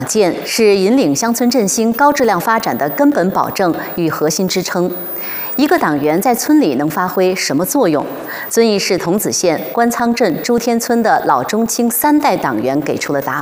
建是引领乡村振兴、高质量发展的根本保证与核心支撑。一个党员在村里能发挥什么作用？遵义市桐梓县官仓镇朱天村的老中青3代党员给出了答案。